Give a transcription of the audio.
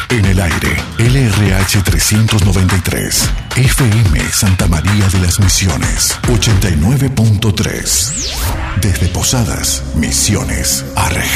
En el aire, LRH 393, FM Santa María de las Misiones, 89.3. Desde Posadas, Misiones, Argel.